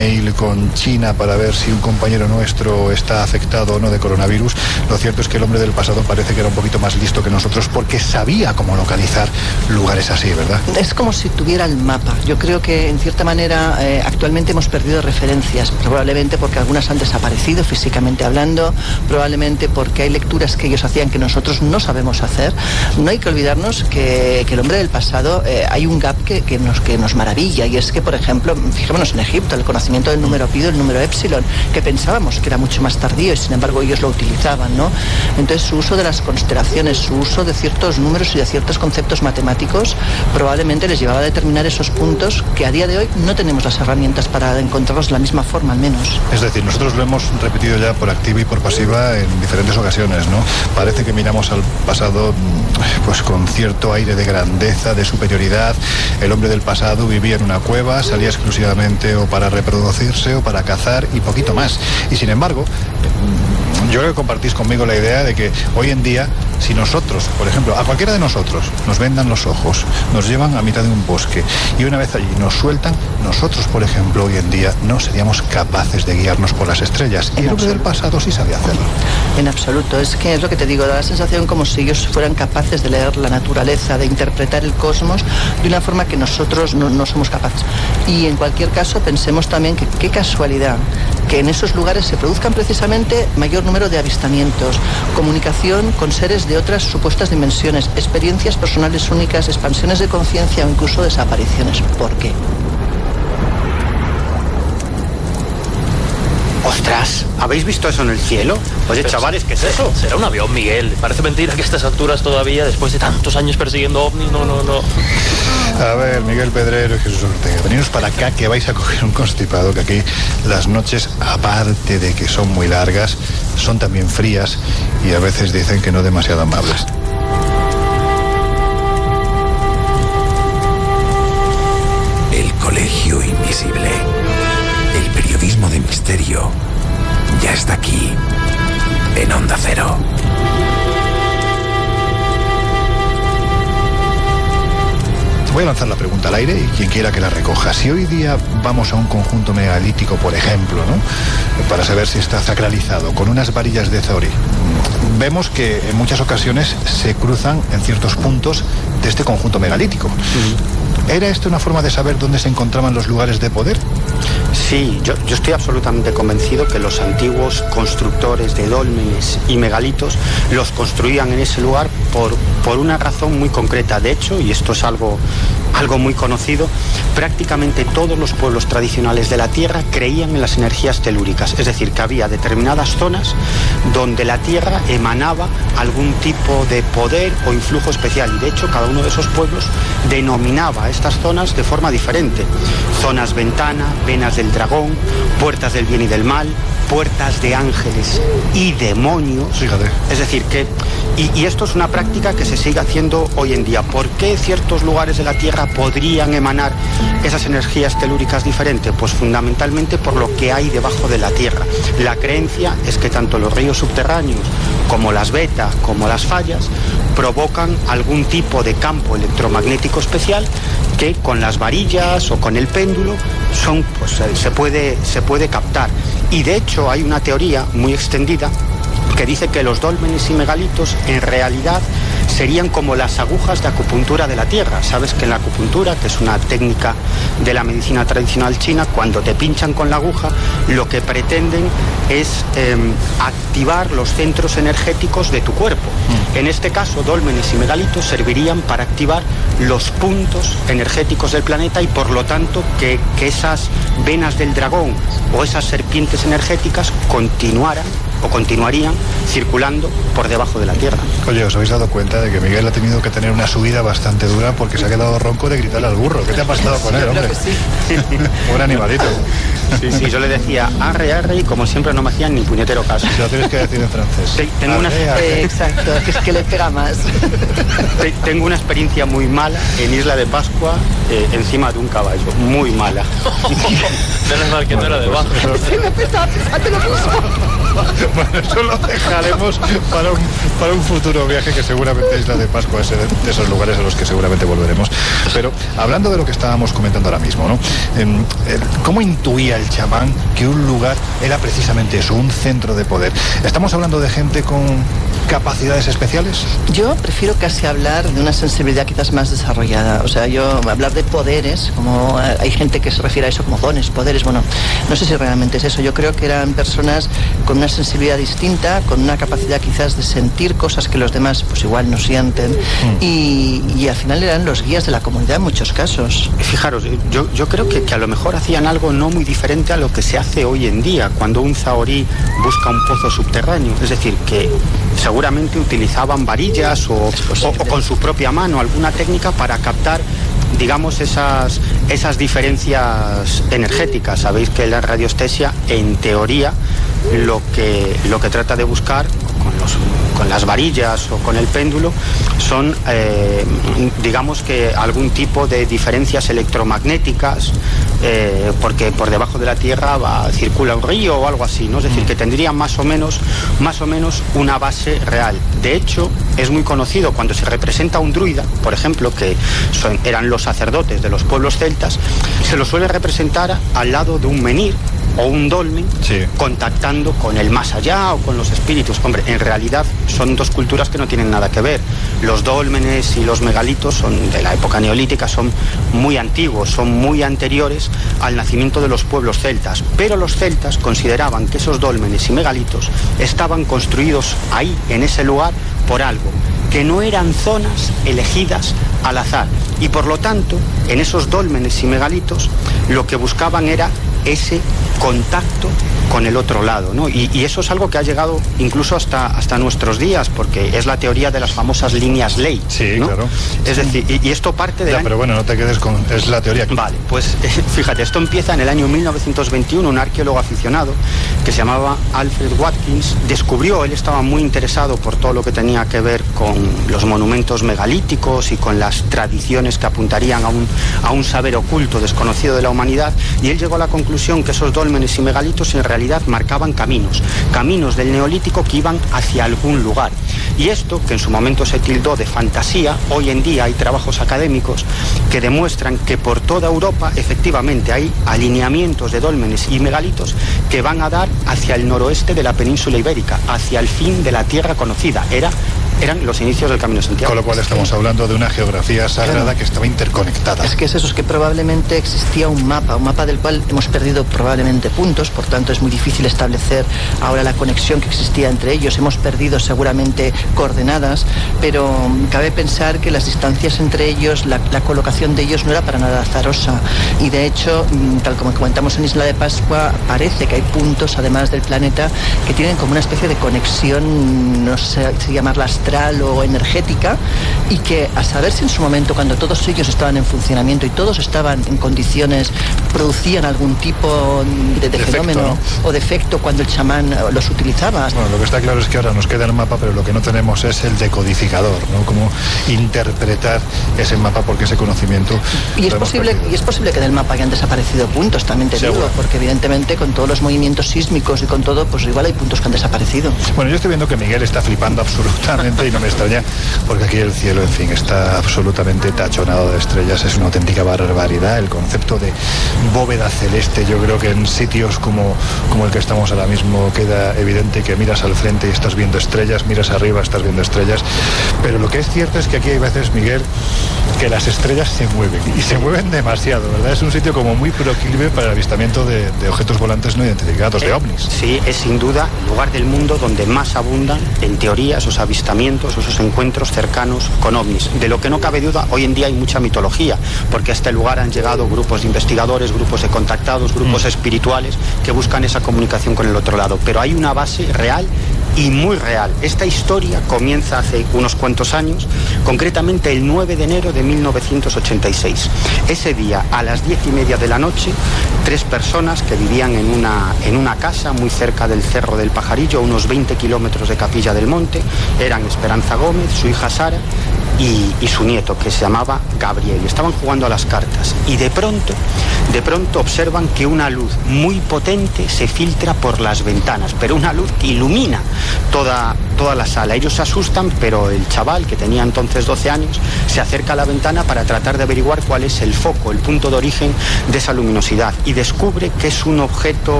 con China para ver si un compañero nuestro está afectado o no de coronavirus. Lo cierto es que el hombre del pasado parece que era un poquito más listo que nosotros porque sabía cómo localizar lugares así, ¿verdad? Es como si tuviera el mapa. Yo creo que en cierta manera actualmente hemos perdido referencias, probablemente porque algunas han desaparecido físicamente hablando, probablemente porque hay lecturas que ellos hacían que nosotros no sabemos hacer. No hay que olvidarnos que el hombre del pasado hay un gap que nos maravilla, y es que, por ejemplo, fijémonos en Egipto, el conocimiento del número pi, el número épsilon, que pensábamos que era mucho más tardío y sin embargo ellos lo utilizaban, ¿no? Entonces su uso de las constelaciones, su uso de ciertos números y de ciertos conceptos matemáticos probablemente les llevaba a determinar esos puntos que a día de hoy no tenemos las herramientas para encontrarlos de la misma forma, al menos. Es decir, nosotros lo hemos repetido ya por activa y por pasiva en diferentes ocasiones, ¿no? Parece que miramos al pasado pues con cierto aire de grandeza, de superioridad. El hombre del pasado vivía en una cueva, salía exclusivamente o para reproducirse o para cazar y poquito más. Y sin embargo, yo creo que compartís conmigo la idea de que hoy en día, si nosotros, por ejemplo, a cualquiera de nosotros nos vendan los ojos, nos llevan a mitad de un bosque y una vez allí nos sueltan, nosotros, por ejemplo, hoy en día no seríamos capaces de guiarnos por las estrellas. Y el hombre del pasado sí sabía hacerlo. En absoluto. Es que es lo que te digo, da la sensación como si ellos fueran capaces de leer la naturaleza, de interpretar el cosmos de una forma que nosotros no somos capaces. Y en cualquier caso, pensemos también que qué casualidad que en esos lugares se produzcan precisamente mayor número de avistamientos, comunicación con seres de otras supuestas dimensiones, experiencias personales únicas, expansiones de conciencia o incluso desapariciones. ¿Por qué? ¡Ostras! ¿Habéis visto eso en el cielo? Oye, chavales, ¿qué es eso? Será un avión, Miguel. Parece mentira que a estas alturas todavía, después de tantos años persiguiendo ovnis, no. A ver, Miguel Pedrero y Jesús Ortega, veniros para acá que vais a coger un constipado, que aquí las noches, aparte de que son muy largas, son también frías y a veces dicen que no demasiado amables. El Colegio Invisible. El periodismo de misterio ya está aquí, en Onda Cero. Voy a lanzar la pregunta al aire y quien quiera que la recoja. Si hoy día vamos a un conjunto megalítico, por ejemplo, ¿no?, para saber si está sacralizado, con unas varillas de Zauri, vemos que en muchas ocasiones se cruzan en ciertos puntos de este conjunto megalítico. ¿Era esto una forma de saber dónde se encontraban los lugares de poder? Sí, yo estoy absolutamente convencido que los antiguos constructores de dólmenes y megalitos los construían en ese lugar por una razón muy concreta. De hecho, y esto es algo muy conocido, prácticamente todos los pueblos tradicionales de la Tierra creían en las energías telúricas, es decir, que había determinadas zonas donde la Tierra emanaba algún tipo de poder o influjo especial, y de hecho cada uno de esos pueblos denominaba estas zonas de forma diferente: zonas ventana, venas del dragón, puertas del bien y del mal, puertas de ángeles y demonios. Fíjate. Es decir, que y esto es una práctica que se sigue haciendo hoy en día. ¿Por qué ciertos lugares de la Tierra podrían emanar esas energías telúricas diferentes? Pues fundamentalmente por lo que hay debajo de la Tierra. La creencia es que tanto los ríos subterráneos como las vetas, como las fallas, provocan algún tipo de campo electromagnético especial que con las varillas o con el péndulo se puede captar. Y de hecho hay una teoría muy extendida que dice que los dólmenes y megalitos en realidad serían como las agujas de acupuntura de la Tierra. Sabes que en la acupuntura, que es una técnica de la medicina tradicional china, cuando te pinchan con la aguja, lo que pretenden es activar los centros energéticos de tu cuerpo. En este caso, dólmenes y megalitos servirían para activar los puntos energéticos del planeta y por lo tanto que esas venas del dragón o esas serpientes energéticas continuarían circulando por debajo de la Tierra. Oye, ¿os habéis dado cuenta de que Miguel ha tenido que tener una subida bastante dura porque se ha quedado ronco de gritarle al burro? ¿Qué te ha pasado con él, hombre? Sí. Un animalito. Sí, yo le decía arre, arre, y como siempre no me hacían ni puñetero caso. Se lo tienes que decir en francés. Sí, tengo Exacto, que es que le pega más. Tengo una experiencia muy mala en Isla de Pascua, encima de un caballo, muy mala. Menos mal que no era de bajo. Sí, me pensaba lo mismo. Bueno, eso lo dejaremos para un futuro viaje, que seguramente Isla de Pascua es de esos lugares a los que seguramente volveremos. Pero hablando de lo que estábamos comentando ahora mismo, ¿no? ¿Cómo intuía el chamán que un lugar era precisamente eso, un centro de poder? ¿Estamos hablando de gente con capacidades especiales? Yo prefiero casi hablar de una sensibilidad quizás más desarrollada. O sea, hablar de poderes, como hay gente que se refiere a eso como dones, poderes, bueno, no sé si realmente es eso. Yo creo que eran personas con una sensibilidad distinta, con una capacidad quizás de sentir cosas que los demás pues igual no sienten, y al final eran los guías de la comunidad en muchos casos. Fijaros, yo creo que a lo mejor hacían algo no muy diferente a lo que se hace hoy en día, cuando un zahorí busca un pozo subterráneo. Es decir, que seguramente utilizaban varillas o con su propia mano alguna técnica para captar, digamos, esas diferencias energéticas. Sabéis que la radiestesia, en teoría, lo que trata de buscar con las varillas o con el péndulo son, digamos, que algún tipo de diferencias electromagnéticas, porque por debajo de la Tierra circula un río o algo así, ¿no? Es decir, que tendría más o menos una base real. De hecho, es muy conocido cuando se representa a un druida, por ejemplo, que eran los sacerdotes de los pueblos celtas, se lo suele representar al lado de un menhir o un dolmen, sí, contactando con el más allá o con los espíritus. Hombre, en realidad son dos culturas que no tienen nada que ver. Los dólmenes y los megalitos son de la época neolítica, son muy antiguos, son muy anteriores al nacimiento de los pueblos celtas, pero los celtas consideraban que esos dólmenes y megalitos estaban construidos ahí, en ese lugar, por algo, que no eran zonas elegidas al azar, y por lo tanto, en esos dólmenes y megalitos lo que buscaban era ese contacto con el otro lado, ¿no? Y eso es algo que ha llegado incluso hasta nuestros días, porque es la teoría de las famosas líneas ley. Sí, ¿no? Claro. Es decir, y esto parte de... Pero bueno, no te quedes con... es la teoría. Vale, pues fíjate, esto empieza en el año 1921, un arqueólogo aficionado que se llamaba Alfred Watkins descubrió, él estaba muy interesado por todo lo que tenía que ver con los monumentos megalíticos y con las tradiciones que apuntarían a un saber oculto, desconocido de la humanidad, y él llegó a la conclusión que esos dólmenes y megalitos en realidad marcaban caminos del neolítico que iban hacia algún lugar. Y esto, que en su momento se tildó de fantasía, hoy en día hay trabajos académicos que demuestran que por toda Europa efectivamente hay alineamientos de dólmenes y megalitos que van a dar hacia el noroeste de la península ibérica, hacia el fin de la tierra conocida. Eran los inicios del Camino de Santiago. Con lo cual estamos hablando de una geografía sagrada que estaba interconectada. Es que es eso, es que probablemente existía un mapa del cual hemos perdido probablemente puntos, por tanto es muy difícil establecer ahora la conexión que existía entre ellos. Hemos perdido seguramente coordenadas, pero cabe pensar que las distancias entre ellos, la colocación de ellos no era para nada azarosa, y de hecho, tal como comentamos en Isla de Pascua, parece que hay puntos, además del planeta, que tienen como una especie de conexión, no sé si llamarla astral o energética, y que a saber si en su momento, cuando todos ellos estaban en funcionamiento y todos estaban en condiciones, producían algún tipo de fenómeno, ¿no? O de efecto cuando el chamán los utilizaba. Bueno, lo que está claro es que ahora nos queda el mapa, pero lo que no tenemos es el decodificador, ¿no? Cómo interpretar ese mapa, porque ese conocimiento... Y es posible que del mapa hayan desaparecido puntos, también te digo, porque evidentemente con todos los movimientos sísmicos y con todo, pues igual hay puntos que han desaparecido. Bueno, yo estoy viendo que Miguel está flipando absolutamente, y no me extraña, porque aquí el cielo, en fin, está absolutamente tachonado de estrellas. Es una auténtica barbaridad. El concepto de bóveda celeste, yo creo que en sitios como el que estamos ahora mismo queda evidente, que miras al frente y estás viendo estrellas, miras arriba, estás viendo estrellas. Pero lo que es cierto es que aquí hay veces, Miguel, que las estrellas se mueven, y se mueven demasiado, ¿verdad? Es un sitio como muy proclive para el avistamiento de objetos volantes no identificados, de ovnis. Sí, es sin duda el lugar del mundo donde más abundan, en teoría, esos avistamientos, esos encuentros cercanos con ovnis. De lo que no cabe duda, hoy en día hay mucha mitología, porque a este lugar han llegado grupos de investigadores, grupos de contactados, grupos espirituales que buscan esa comunicación con el otro lado. Pero hay una base real y muy real. Esta historia comienza hace unos cuantos años, concretamente el 9 de enero de 1986. Ese día, a las 10:30 de la noche, 3 personas que vivían en una casa muy cerca del Cerro del Pajarillo, a unos 20 kilómetros de Capilla del Monte, eran Esperanza Gómez, su hija Sara y su nieto, que se llamaba Gabriel. Estaban jugando a las cartas y de pronto observan que una luz muy potente se filtra por las ventanas, pero una luz que ilumina toda la sala. Ellos se asustan, pero el chaval, que tenía entonces 12 años, se acerca a la ventana para tratar de averiguar cuál es el foco, el punto de origen de esa luminosidad, y descubre que es un objeto